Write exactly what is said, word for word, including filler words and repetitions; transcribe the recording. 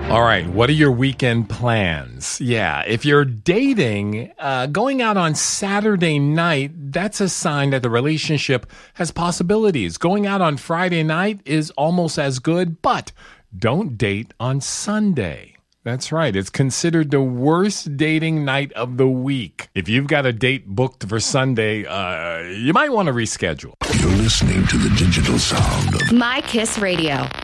All right, what are your weekend plans? Yeah, if you're dating, uh, going out on Saturday night, that's a sign that the relationship has possibilities. Going out on Friday night is almost as good, but don't date on Sunday. That's right. It's considered the worst dating night of the week. If you've got a date booked for Sunday, uh, you might want to reschedule. You're listening to the digital sound of My Kiss Radio.